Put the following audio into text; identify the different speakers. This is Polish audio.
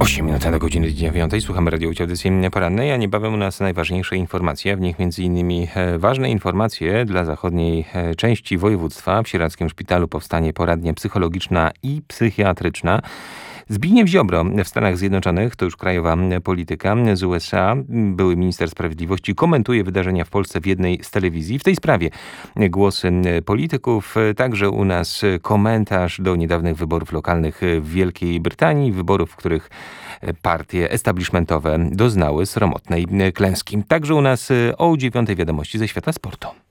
Speaker 1: 8 minut do godziny 9. Słuchamy radiowej audycji porannej, a niebawem u nas najważniejsze informacje, w nich m.in. ważne informacje dla zachodniej części województwa. W Sieradzkim Szpitalu powstanie poradnia psychologiczna i psychiatryczna. Zbigniew Ziobro w Stanach Zjednoczonych, to już krajowa polityka z USA, były minister sprawiedliwości, komentuje wydarzenia w Polsce w jednej z telewizji. W tej sprawie głosy polityków, także u nas komentarz do niedawnych wyborów lokalnych w Wielkiej Brytanii, wyborów, w których partie establishmentowe doznały sromotnej klęski. Także u nas o 9 wiadomości ze świata sportu.